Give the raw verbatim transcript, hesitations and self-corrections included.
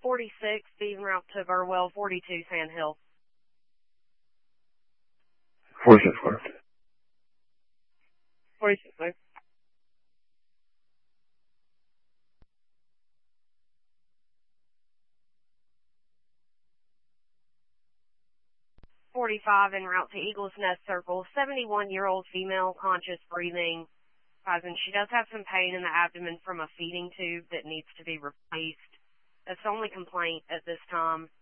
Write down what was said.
forty-six, en route to Burwell, forty-two, Sand Hill. forty-six, correct. forty-six, sir. forty-five, en route to Eagles Nest Circle, seventy-one-year-old female, conscious, breathing. And she does have some pain in the abdomen from a feeding tube that needs to be replaced. That's the only complaint at this time.